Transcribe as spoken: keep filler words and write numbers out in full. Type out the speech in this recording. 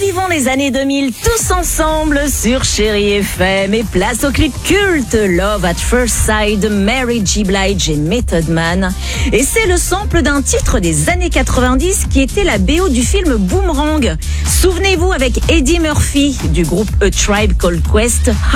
Revivons les années deux mille tous ensemble sur Chérie F M et place au clip culte Love at First Sight de Mary J. Blige et Method Man. Et c'est le sample d'un titre des années quatre-vingt-dix qui était la B O du film Boomerang. Souvenez-vous avec Eddie Murphy du groupe A Tribe Called Quest,